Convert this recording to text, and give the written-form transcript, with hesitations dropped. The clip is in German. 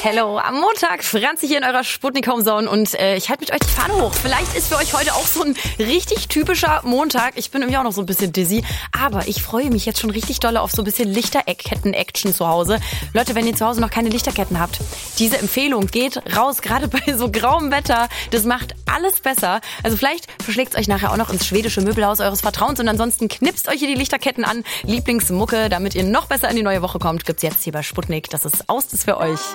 Hello, am Montag Franzi hier in eurer Sputnik Homezone und ich halte mit euch die Fahne hoch. Vielleicht ist für euch heute auch so ein richtig typischer Montag. Ich bin irgendwie auch noch so ein bisschen dizzy, aber ich freue mich jetzt schon richtig doll auf so ein bisschen Lichterketten-Action zu Hause. Leute, wenn ihr zu Hause noch keine Lichterketten habt, diese Empfehlung geht raus, gerade bei so grauem Wetter. Das macht alles besser. Also vielleicht verschlägt es euch nachher auch noch ins schwedische Möbelhaus eures Vertrauens und ansonsten knipst euch hier die Lichterketten an. Lieblingsmucke, damit ihr noch besser in die neue Woche kommt, gibt's jetzt hier bei Sputnik. Das ist aus, das für euch.